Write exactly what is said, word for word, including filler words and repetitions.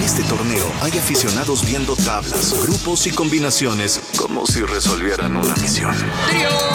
este torneo hay aficionados viendo tablas, grupos y combinaciones como si resolvieran una misión. ¡Trío!